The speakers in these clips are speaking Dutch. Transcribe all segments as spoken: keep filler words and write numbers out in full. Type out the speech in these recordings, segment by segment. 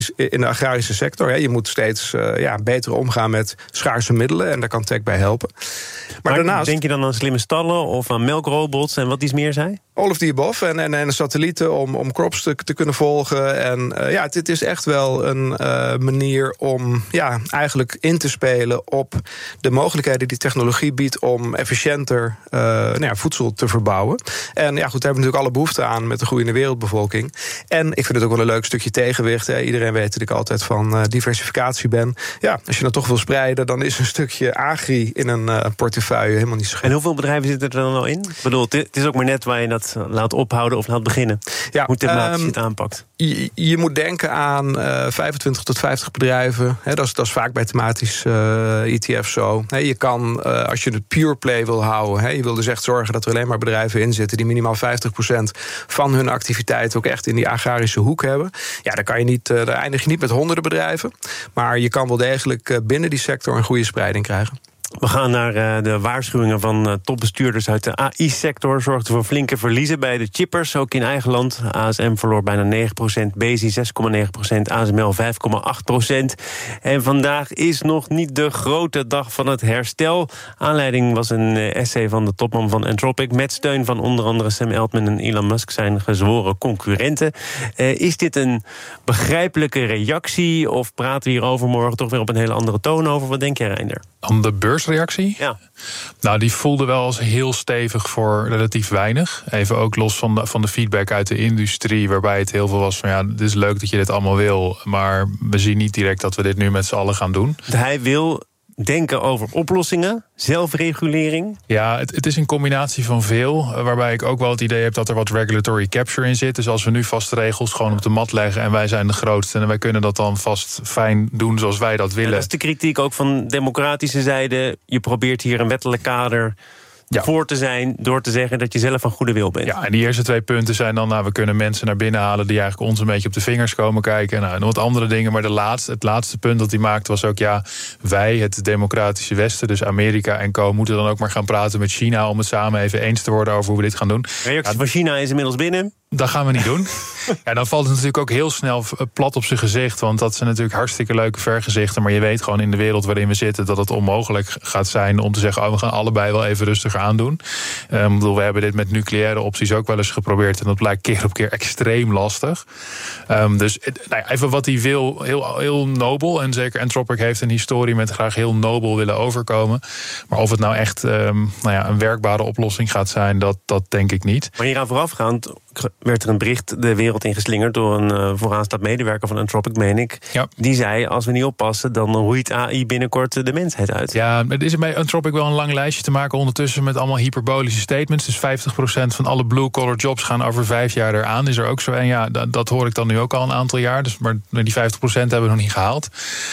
in de agrarische sector. Hè. Je moet steeds uh, ja, beter omgaan met schaarse middelen. En daar kan tech bij helpen. Maar, maar daarnaast, denk je dan aan slimme stallen of aan melkrobots en wat iets meer zei? All of the above. En, en, en satellieten om, om crops te, te kunnen volgen. En uh, ja, dit is echt wel een uh, manier om ja, eigenlijk in te spelen op de mogelijkheden die technologie biedt om efficiënter uh, nou ja, voedsel te verbouwen. En ja, goed, daar hebben we natuurlijk alle behoefte aan met de groeiende wereldbevolking. En ik vind het ook wel een leuk stukje tegenwicht. Hè. Iedereen weet dat ik altijd van uh, diversificatie ben. Ja, als je dat toch wil spreiden, dan is een stukje agri in een uh, portefeuille helemaal niet zo gek. En hoeveel bedrijven zitten er dan al in? Ik bedoel, het is ook maar net waar je dat laat ophouden of laat beginnen. Ja, hoe thematisch um, je het aanpakt. Je, je moet denken aan uh, vijfentwintig tot vijftig bedrijven. He, dat, is, dat is vaak bij thematisch uh, E T F zo. He, je kan, uh, als je het pure play wil houden, he, je wil dus echt zorgen dat er alleen maar bedrijven in zitten die minimaal vijftig procent van hun activiteit ook echt in die agrarische hoek hebben. Ja, dan kan je niet, uh, daar eindig je niet met honderden bedrijven. Maar je kan wel degelijk uh, binnen die sector een goede spreiding krijgen. We gaan naar uh, de waarschuwingen van uh, topbestuurders uit de A I-sector. Zorgden voor flinke verliezen bij de chippers, ook in eigen land. A S M verloor bijna negen procent, Besi zes komma negen procent, A S M L vijf komma acht procent. En vandaag is nog niet de grote dag van het herstel. Aanleiding was een uh, essay van de topman van Anthropic, met steun van onder andere Sam Altman en Elon Musk, zijn gezworen concurrenten. Uh, is dit een begrijpelijke reactie, of praten we hier overmorgen toch weer op een hele andere toon over? Wat denk jij, Reinder? Aan de beursreactie? Ja. Nou, die voelde wel als heel stevig voor relatief weinig. Even ook los van de, van de feedback uit de industrie, waarbij het heel veel was van ja, het is leuk dat je dit allemaal wil, maar we zien niet direct dat we dit nu met z'n allen gaan doen. Hij wil denken over oplossingen, zelfregulering? Ja, het, het is een combinatie van veel, waarbij ik ook wel het idee heb dat er wat regulatory capture in zit. Dus als we nu vaste regels gewoon op de mat leggen en wij zijn de grootste en wij kunnen dat dan vast fijn doen zoals wij dat willen. En dat is de kritiek ook van democratische zijde. Je probeert hier een wettelijk kader ja. voor te zijn door te zeggen dat je zelf van goede wil bent. Ja, en die eerste twee punten zijn dan, nou, we kunnen mensen naar binnen halen die eigenlijk ons een beetje op de vingers komen kijken. Nou, en wat andere dingen, maar de laatste, het laatste punt dat hij maakte was ook, ja, wij, het democratische Westen, dus Amerika en co, moeten dan ook maar gaan praten met China om het samen even eens te worden over hoe we dit gaan doen. De reactie van China is inmiddels binnen. Dat gaan we niet doen. Ja, dan valt het natuurlijk ook heel snel plat op zijn gezicht, want dat zijn natuurlijk hartstikke leuke vergezichten, maar je weet gewoon in de wereld waarin we zitten dat het onmogelijk gaat zijn om te zeggen, oh, we gaan allebei wel even rustiger aandoen. Um, bedoel, we hebben dit met nucleaire opties ook wel eens geprobeerd en dat blijkt keer op keer extreem lastig. Um, dus nou ja, even wat hij wil, heel, heel nobel, en zeker Anthropic heeft een historie met graag heel nobel willen overkomen. Maar of het nou echt um, nou ja, een werkbare oplossing gaat zijn, dat, dat denk ik niet. Maar hieraan voorafgaand werd er een bericht de wereld ingeslingerd door een uh, vooraanstaand medewerker van Anthropic, meen ik. Ja. Die zei, als we niet oppassen, dan roeit A I binnenkort de mensheid uit. Ja, het is bij Anthropic wel een lang lijstje te maken ondertussen met allemaal hyperbolische statements. Dus vijftig procent van alle blue-collar jobs gaan over vijf jaar eraan. Is er ook zo. En ja, dat, dat hoor ik dan nu ook al een aantal jaar. Dus, maar die vijftig procent hebben we nog niet gehaald.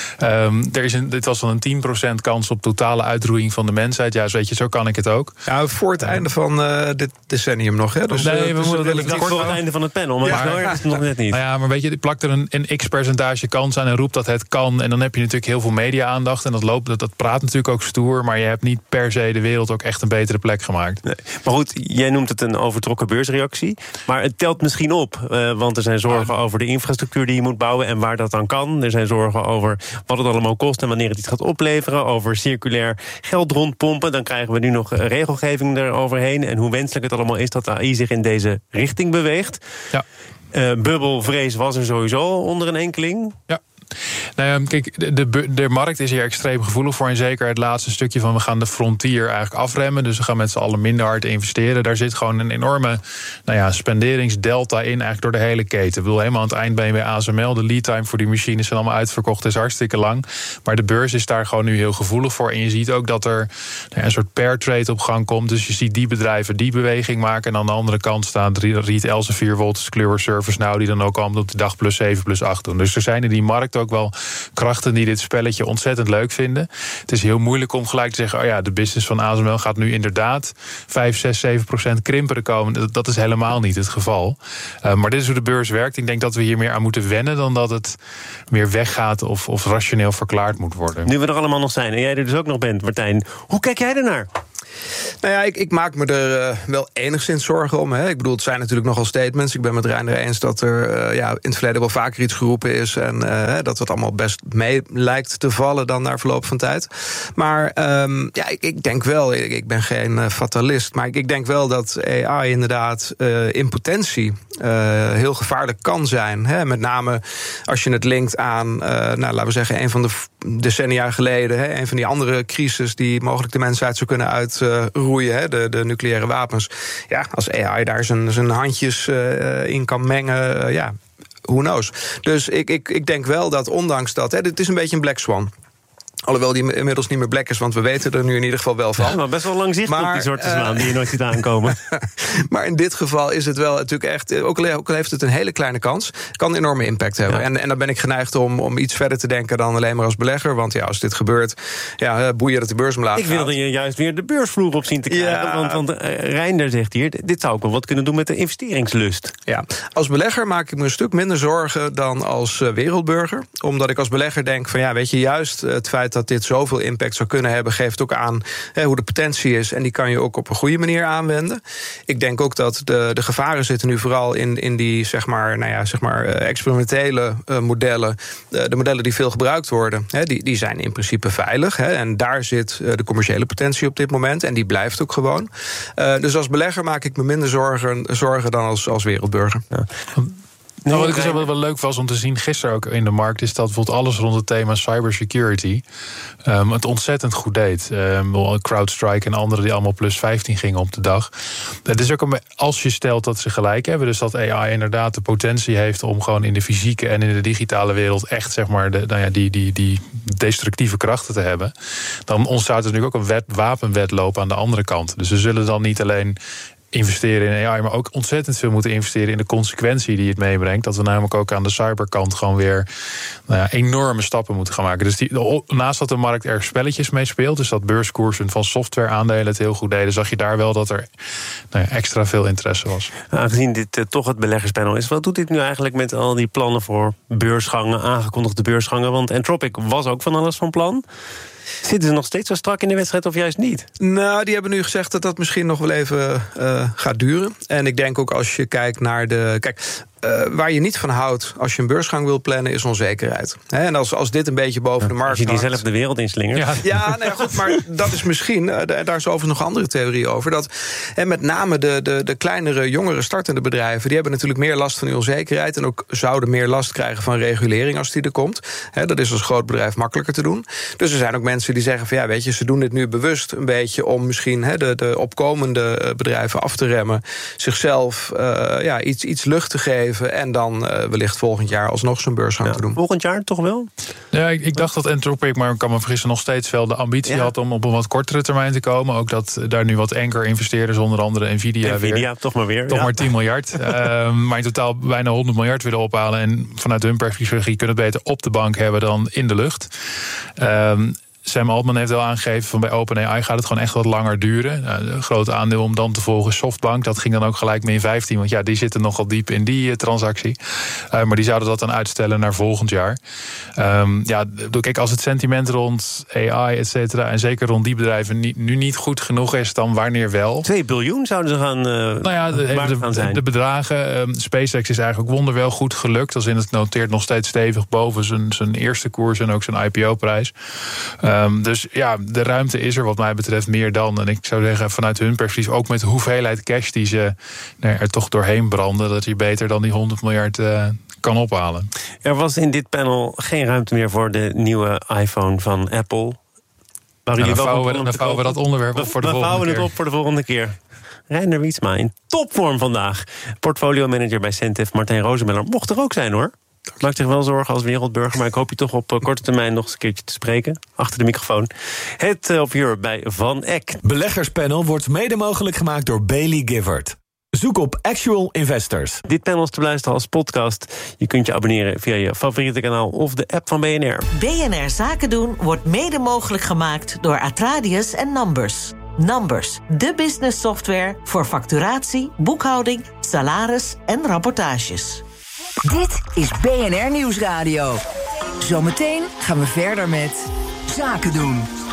Um, er is een, dit was dan een tien procent kans op totale uitroeiing van de mensheid. Ja, weet je, zo kan ik het ook. Ja, voor het uh, einde van uh, dit decennium nog. Hè? Dus, nee, we dus moeten wel kort voor het einde van het panel, maar, ja, maar ja, is het nog net niet. Nou ja, maar weet je, ik plak er een, een x-percentage kans aan en roept dat het kan. En dan heb je natuurlijk heel veel media-aandacht. En dat, loopt, dat, dat praat natuurlijk ook stoer. Maar je hebt niet per se de wereld ook echt een betere plek gemaakt. Nee. Maar goed, jij noemt het een overtrokken beursreactie. Maar het telt misschien op. Uh, want er zijn zorgen ah. over de infrastructuur die je moet bouwen en waar dat dan kan. Er zijn zorgen over wat het allemaal kost en wanneer het iets gaat opleveren. Over circulair geld rondpompen. Dan krijgen we nu nog regelgeving eroverheen. En hoe wenselijk het allemaal is dat A I zich in deze richting beweegt. Ja. Uh, bubbelvrees was er sowieso onder een enkeling. Ja. Nou ja, kijk, de, de, de markt is hier extreem gevoelig voor. En zeker het laatste stukje van we gaan de frontier eigenlijk afremmen. Dus we gaan met z'n allen minder hard investeren. Daar zit gewoon een enorme nou ja, spenderingsdelta in eigenlijk door de hele keten. Ik bedoel, helemaal aan het eind ben je bij A S M L. De lead time voor die machines zijn allemaal uitverkocht. is hartstikke lang. Maar de beurs is daar gewoon nu heel gevoelig voor. En je ziet ook dat er nou ja, een soort pair trade op gang komt. Dus je ziet die bedrijven die beweging maken. En aan de andere kant staat Riet Elsevier, Wolters Kluwer, ServiceNow, die dan ook allemaal op de dag plus zeven plus acht doen. Dus er zijn in die markt ook wel krachten die dit spelletje ontzettend leuk vinden. Het is heel moeilijk om gelijk te zeggen, oh ja, de business van A S M L gaat nu inderdaad vijf, zes, zeven procent krimpen te komen. Dat, dat is helemaal niet het geval. Uh, maar dit is hoe de beurs werkt. Ik denk dat we hier meer aan moeten wennen dan dat het meer weggaat of, of rationeel verklaard moet worden. Nu we er allemaal nog zijn en jij er dus ook nog bent, Martijn, hoe kijk jij ernaar? Nou ja, ik, ik maak me er uh, wel enigszins zorgen om. Hè. Ik bedoel, het zijn natuurlijk nogal statements. Ik ben met Reiner eens dat er uh, ja, in het verleden wel vaker iets geroepen is en uh, dat het allemaal best mee lijkt te vallen dan na verloop van tijd. Maar um, ja, ik, ik denk wel, ik, ik ben geen uh, fatalist, maar ik, ik denk wel dat A I inderdaad uh, in potentie uh, heel gevaarlijk kan zijn. Hè. Met name als je het linkt aan, uh, nou, laten we zeggen, een van de decennia geleden, hè, een van die andere crisis die mogelijk de mensheid zou kunnen uitroeien, uh, hè, de, de nucleaire wapens. Ja, als A I daar zijn, zijn handjes uh, in kan mengen, uh, ja, who knows. Dus ik, ik, ik denk wel dat ondanks dat, hè, dit is een beetje een black swan. Alhoewel die inmiddels niet meer black is, want we weten er nu in ieder geval wel van. Ja, maar best wel lang zicht op die zwarte zwaan uh, die je nooit ziet aankomen. Maar in dit geval is het wel natuurlijk echt, ook al, ook al heeft het een hele kleine kans, kan een enorme impact hebben. Ja. En, en dan ben ik geneigd om, om iets verder te denken dan alleen maar als belegger. Want ja, als dit gebeurt, ja, boeien dat de beurs omlaag gaat. Ik wilde je juist weer de beursvloer op zien te krijgen. Ja. Want, want uh, Reiner zegt hier, dit zou ook wel wat kunnen doen met de investeringslust. Ja, als belegger maak ik me een stuk minder zorgen dan als uh, wereldburger. Omdat ik als belegger denk van ja, weet je, juist het feit dat dit zoveel impact zou kunnen hebben, geeft ook aan hè, hoe de potentie is. En die kan je ook op een goede manier aanwenden. Ik denk ook dat de, de gevaren zitten nu vooral in, in die zeg maar, nou ja, zeg maar experimentele uh, modellen. Uh, de modellen die veel gebruikt worden, hè, die, die zijn in principe veilig. Hè, en daar zit uh, de commerciële potentie op dit moment. En die blijft ook gewoon. Uh, dus als belegger maak ik me minder zorgen, zorgen dan als, als wereldburger. Ja. Nee, nou, wat ik dus wel, wel leuk was om te zien gisteren ook in de markt, is dat bijvoorbeeld alles rond het thema cybersecurity um, het ontzettend goed deed. Um, CrowdStrike en anderen die allemaal plus vijftien gingen op de dag. Het is ook een, als je stelt dat ze gelijk hebben, dus dat A I inderdaad de potentie heeft om gewoon in de fysieke en in de digitale wereld echt zeg maar de, nou ja, die, die, die destructieve krachten te hebben, dan ontstaat er nu ook een wet, wapenwedloop aan de andere kant. Dus we zullen dan niet alleen investeren in A I, maar ook ontzettend veel moeten investeren in de consequentie die het meebrengt. Dat we namelijk ook aan de cyberkant gewoon weer nou ja, enorme stappen moeten gaan maken. Dus die, naast dat de markt er spelletjes mee speelt, dus dat beurskoersen van softwareaandelen het heel goed deden, zag je daar wel dat er nou ja, extra veel interesse was. Aangezien dit uh, toch het beleggerspanel is, wat doet dit nu eigenlijk met al die plannen voor beursgangen, aangekondigde beursgangen? Want Anthropic was ook van alles van plan. Zitten ze nog steeds zo strak in de wedstrijd of juist niet? Nou, die hebben nu gezegd dat dat misschien nog wel even uh, gaat duren. En ik denk ook als je kijkt naar de... Kijk, Uh, waar je niet van houdt als je een beursgang wil plannen, is onzekerheid. He, en als, als dit een beetje boven de markt als je die zelf de wereld inslingert. Ja, ja nou ja, goed, maar dat is misschien, uh, daar is overigens nog andere theorie over, dat he, met name de, de, de kleinere, jongere startende bedrijven, die hebben natuurlijk meer last van die onzekerheid en ook zouden meer last krijgen van regulering als die er komt. He, dat is als groot bedrijf makkelijker te doen. Dus er zijn ook mensen die zeggen van ja, weet je, ze doen dit nu bewust een beetje om misschien he, de, de opkomende bedrijven af te remmen, zichzelf uh, ja, iets, iets lucht te geven en dan uh, wellicht volgend jaar alsnog zo'n beursgang ja, te doen. Volgend jaar toch wel? Ja, ik, ik dacht dat Anthropic, maar ik kan me vergissen, nog steeds wel de ambitie ja. had om op een wat kortere termijn te komen. Ook dat daar nu wat anchor investeerders, onder andere Nvidia, Nvidia weer, toch maar weer. Toch ja. maar tien miljard. uh, maar in totaal bijna honderd miljard willen ophalen. En vanuit hun perspectief kunnen het beter op de bank hebben dan in de lucht. Um, Sam Altman heeft wel aangegeven van bij OpenAI gaat het gewoon echt wat langer duren. Nou, een groot aandeel om dan te volgen SoftBank. Dat ging dan ook gelijk min vijftien, want ja, die zitten nogal diep in die uh, transactie. Uh, maar die zouden dat dan uitstellen naar volgend jaar. Um, ja, kijk, als het sentiment rond A I, et cetera, en zeker rond die bedrijven niet, nu niet goed genoeg is, dan wanneer wel? twee biljoen zouden ze gaan, uh, nou ja, de, de, gaan zijn. De bedragen. Um, SpaceX is eigenlijk ook wonderwel goed gelukt. Als in het noteert nog steeds stevig boven zijn, zijn eerste koers en ook zijn I P O-prijs. Uh, Um, dus ja, de ruimte is er wat mij betreft meer dan. En ik zou zeggen, vanuit hun perspectief, ook met de hoeveelheid cash die ze nou, er toch doorheen branden, dat je beter dan die honderd miljard uh, kan ophalen. Er was in dit panel geen ruimte meer voor de nieuwe iPhone van Apple. Nou, dan vouwen we, dan vouwen we dat onderwerp op voor de we volgende keer. We vouwen het op voor de volgende keer. Reiner Wietsma in topvorm vandaag. Portfolio manager bij Centef, Martijn Rozenmuller, mocht er ook zijn hoor. Maakt zich wel zorgen als wereldburger, maar ik hoop je toch op korte termijn nog eens een keertje te spreken. Achter de microfoon. Het uh, op Europe bij Van Eck. Beleggerspanel wordt mede mogelijk gemaakt door Baillie Gifford. Zoek op Actual Investors. Dit panel is te beluisteren als podcast. Je kunt je abonneren via je favoriete kanaal of de app van B N R. B N R Zaken doen wordt mede mogelijk gemaakt door Atradius en Numbers. Numbers, de business software voor facturatie, boekhouding, salaris en rapportages. Dit is B N R Nieuwsradio. Zometeen gaan we verder met Zaken doen.